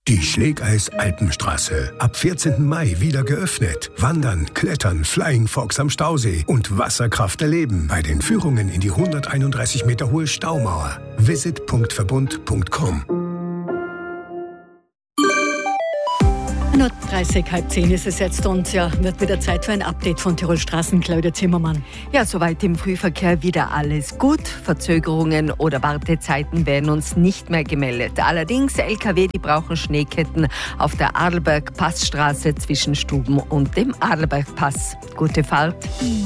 Die Schlägeis-Alpenstraße. Ab 14. Mai wieder geöffnet. Wandern, Klettern, Flying Fox am Stausee und Wasserkraft erleben bei den Führungen in die 131 Meter hohe Staumauer. visit.verbund.com. Nur 9:30 ist es jetzt und wird wieder Zeit für ein Update von Tirol Straßen. Claudia Zimmermann. Ja, soweit im Frühverkehr wieder alles gut. Verzögerungen oder Wartezeiten werden uns nicht mehr gemeldet. Allerdings, LKW, die brauchen Schneeketten auf der Arlberg-Passstraße zwischen Stuben und dem Arlberg-Pass. Gute Fahrt.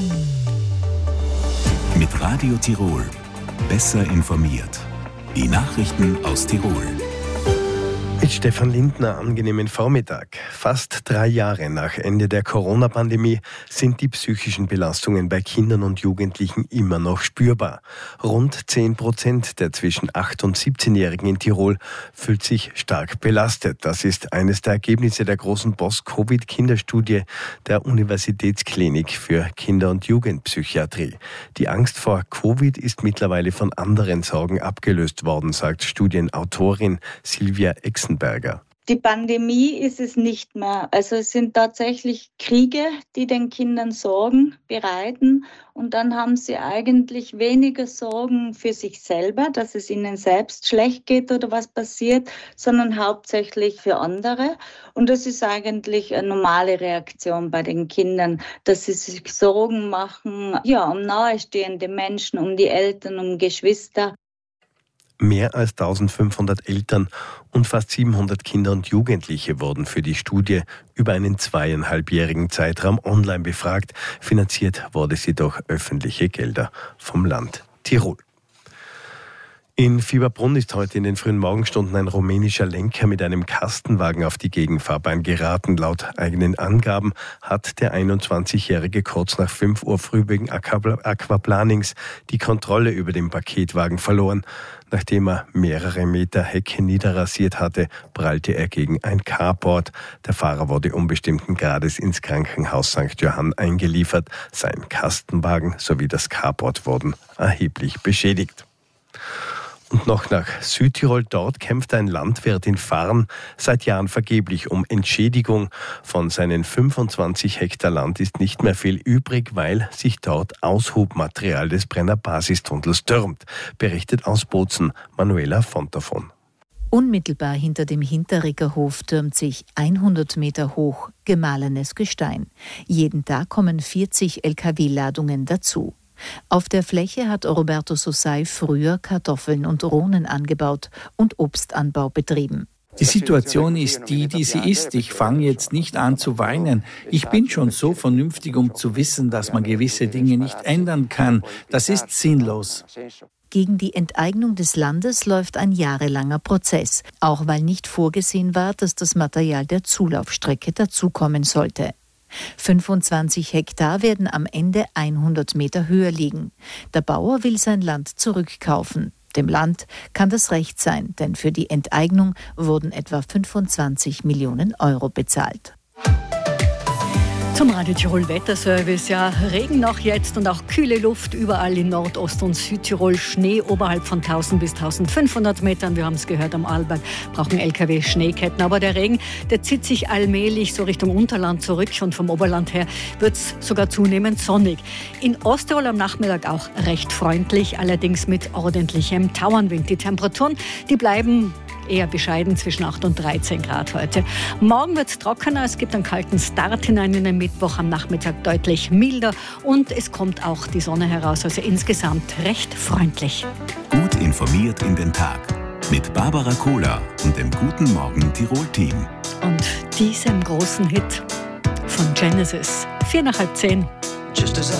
Mit Radio Tirol. Besser informiert. Die Nachrichten aus Tirol. Mit Stefan Lindner, angenehmen Vormittag. Fast 3 Jahre nach Ende der Corona-Pandemie sind die psychischen Belastungen bei Kindern und Jugendlichen immer noch spürbar. Rund 10% der zwischen 8 und 17-Jährigen in Tirol fühlt sich stark belastet. Das ist eines der Ergebnisse der großen Post-Covid-Kinderstudie der Universitätsklinik für Kinder- und Jugendpsychiatrie. Die Angst vor Covid ist mittlerweile von anderen Sorgen abgelöst worden, sagt Studienautorin Silvia Exenberger. Die Pandemie ist es nicht mehr. Also es sind tatsächlich Kriege, die den Kindern Sorgen bereiten. Und dann haben sie eigentlich weniger Sorgen für sich selber, dass es ihnen selbst schlecht geht oder was passiert, sondern hauptsächlich für andere. Und das ist eigentlich eine normale Reaktion bei den Kindern, dass sie sich Sorgen machen, um nahestehende Menschen, um die Eltern, um Geschwister. Mehr als 1500 Eltern und fast 700 Kinder und Jugendliche wurden für die Studie über einen 2,5-jährigen Zeitraum online befragt. Finanziert wurde sie durch öffentliche Gelder vom Land Tirol. In Fieberbrunn ist heute in den frühen Morgenstunden ein rumänischer Lenker mit einem Kastenwagen auf die Gegenfahrbahn geraten. Laut eigenen Angaben hat der 21-Jährige kurz nach 5 Uhr früh wegen Aquaplanings die Kontrolle über den Paketwagen verloren. Nachdem er mehrere Meter Hecke niederrasiert hatte, prallte er gegen ein Carport. Der Fahrer wurde unbestimmten Grades ins Krankenhaus St. Johann eingeliefert. Sein Kastenwagen sowie das Carport wurden erheblich beschädigt. Und noch nach Südtirol. Dort kämpft ein Landwirt in Farn seit Jahren vergeblich um Entschädigung. Von seinen 25 Hektar Land ist nicht mehr viel übrig, weil sich dort Aushubmaterial des Brenner-Basistunnels türmt, berichtet aus Bozen Manuela Fontafon. Unmittelbar hinter dem Hinterrigger Hof türmt sich 100 Meter hoch gemahlenes Gestein. Jeden Tag kommen 40 LKW-Ladungen dazu. Auf der Fläche hat Roberto Sosai früher Kartoffeln und Rohnen angebaut und Obstanbau betrieben. Die Situation ist die sie ist. Ich fange jetzt nicht an zu weinen. Ich bin schon so vernünftig, um zu wissen, dass man gewisse Dinge nicht ändern kann. Das ist sinnlos. Gegen die Enteignung des Landes läuft ein jahrelanger Prozess, auch weil nicht vorgesehen war, dass das Material der Zulaufstrecke dazukommen sollte. 25 Hektar werden am Ende 100 Meter höher liegen. Der Bauer will sein Land zurückkaufen. Dem Land kann das recht sein, denn für die Enteignung wurden etwa 25 Millionen Euro bezahlt. Zum Radio Tirol Wetterservice. Regen noch jetzt und auch kühle Luft überall in Nordost- und Südtirol. Schnee oberhalb von 1000 bis 1500 Metern. Wir haben es gehört, am Arlberg brauchen LKW Schneeketten. Aber der Regen, der zieht sich allmählich so Richtung Unterland zurück. Und vom Oberland her wird es sogar zunehmend sonnig. In Osttirol am Nachmittag auch recht freundlich, allerdings mit ordentlichem Tauernwind. Die Temperaturen, die bleiben eher bescheiden zwischen 8 und 13 Grad heute. Morgen wird es trockener, es gibt einen kalten Start hinein in den Mittwoch, am Nachmittag deutlich milder und es kommt auch die Sonne heraus, also insgesamt recht freundlich. Gut informiert in den Tag mit Barbara Kohler und dem Guten Morgen Tirol-Team. Und diesem großen Hit von Genesis, 9:45.